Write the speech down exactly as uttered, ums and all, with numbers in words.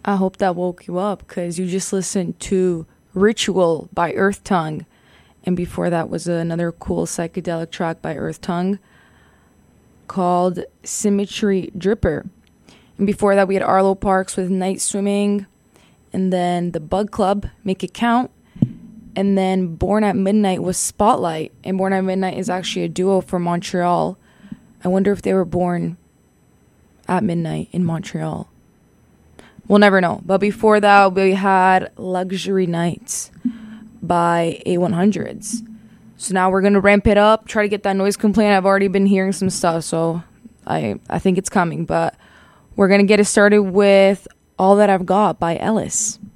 I hope that woke you up because you just listened to Ritual by Earth Tongue. And before that was another cool psychedelic track by Earth Tongue called Symmetry Dripper. And before that we had Arlo Parks with Night Swimming. And then The Bug Club, Make It Count. And then Born at Midnight was Spotlight. And Born at Midnight is actually a duo from Montreal. I wonder if they were born at midnight in Montreal. We'll never know. But before that, we had Luxury Nights by A one hundreds. So now we're going to ramp it up, try to get that noise complaint. I've already been hearing some stuff, so I, I think it's coming. But we're going to get it started with All That I've Got by Ellis.